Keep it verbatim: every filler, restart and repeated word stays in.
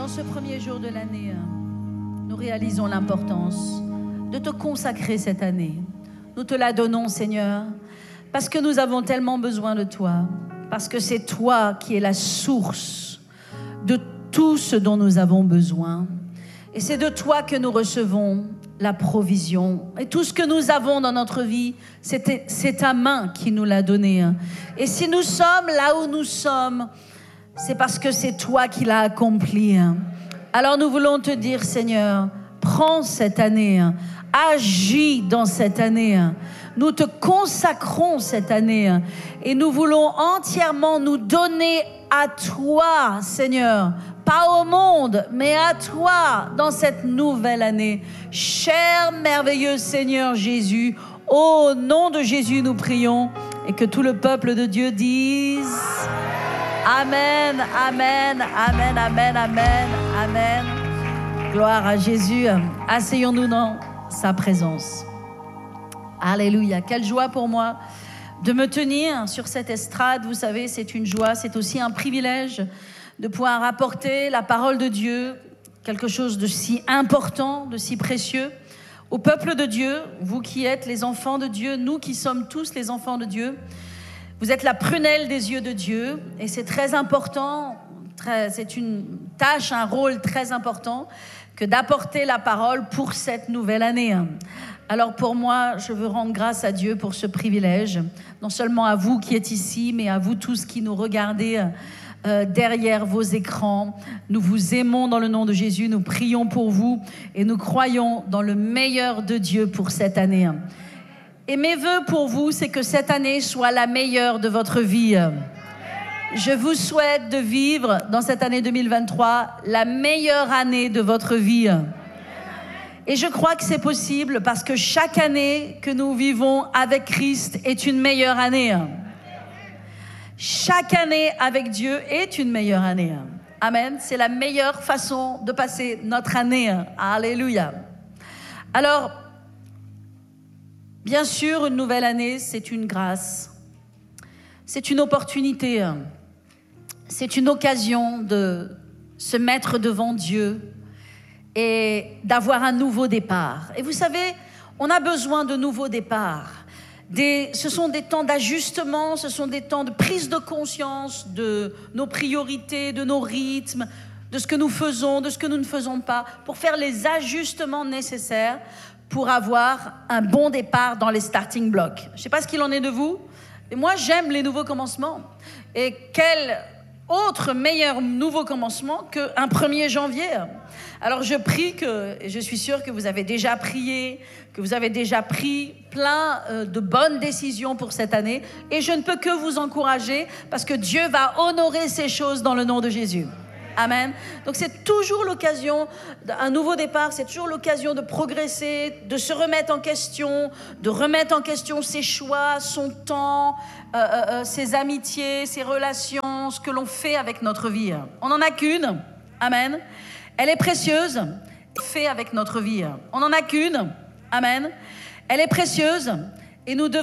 dans ce premier jour de l'année, nous réalisons l'importance de te consacrer cette année. Nous te la donnons, Seigneur, parce que nous avons tellement besoin de toi, parce que c'est toi qui es la source de tout ce dont nous avons besoin. Et c'est de toi que nous recevons la provision. Et tout ce que nous avons dans notre vie, c'est, c'est ta main qui nous l'a donné. Et si nous sommes là où nous sommes, c'est parce que c'est toi qui l'as accompli. Alors nous voulons te dire, Seigneur, prends cette année, agis dans cette année. Nous te consacrons cette année et nous voulons entièrement nous donner à toi, Seigneur. Pas au monde, mais à toi dans cette nouvelle année. Cher, merveilleux Seigneur Jésus, au nom de Jésus nous prions et que tout le peuple de Dieu dise Amen, Amen, Amen, Amen, Amen, Amen. Gloire à Jésus. Asseyons-nous dans sa présence. Alléluia. Quelle joie pour moi de me tenir sur cette estrade. Vous savez, c'est une joie, c'est aussi un privilège de pouvoir apporter la parole de Dieu, quelque chose de si important, de si précieux, au peuple de Dieu, vous qui êtes les enfants de Dieu, nous qui sommes tous les enfants de Dieu. Vous êtes la prunelle des yeux de Dieu et c'est très important, très, c'est une tâche, un rôle très important que d'apporter la parole pour cette nouvelle année. Alors pour moi, je veux rendre grâce à Dieu pour ce privilège, non seulement à vous qui êtes ici, mais à vous tous qui nous regardez euh, derrière vos écrans. Nous vous aimons dans le nom de Jésus, nous prions pour vous et nous croyons dans le meilleur de Dieu pour cette année. Et mes vœux pour vous, c'est que cette année soit la meilleure de votre vie. Je vous souhaite de vivre dans cette année deux mille vingt-trois la meilleure année de votre vie. Et je crois que c'est possible parce que chaque année que nous vivons avec Christ est une meilleure année. Chaque année avec Dieu est une meilleure année. Amen. C'est la meilleure façon de passer notre année. Alléluia. Alors, bien sûr, une nouvelle année, c'est une grâce. C'est une opportunité. C'est une occasion de se mettre devant Dieu et d'avoir un nouveau départ. Et vous savez, on a besoin de nouveaux départs. Des, ce sont des temps d'ajustement, ce sont des temps de prise de conscience de nos priorités, de nos rythmes, de ce que nous faisons, de ce que nous ne faisons pas, pour faire les ajustements nécessaires pour avoir un bon départ dans les starting blocks. Je ne sais pas ce qu'il en est de vous, mais moi j'aime les nouveaux commencements. Et quel autre meilleur nouveau commencement qu'un premier janvier. Alors je prie que, et je suis sûre que vous avez déjà prié, que vous avez déjà pris plein euh, de bonnes décisions pour cette année, et je ne peux que vous encourager parce que Dieu va honorer ces choses dans le nom de Jésus. Amen. Donc c'est toujours l'occasion, un nouveau départ, c'est toujours l'occasion de progresser, de se remettre en question, de remettre en question ses choix, son temps, euh, euh, ses amitiés, ses relations, ce que l'on fait avec notre vie. On n'en a qu'une. Amen. Elle est précieuse. Fait avec notre vie. On n'en a qu'une. Amen. Elle est précieuse et nous devons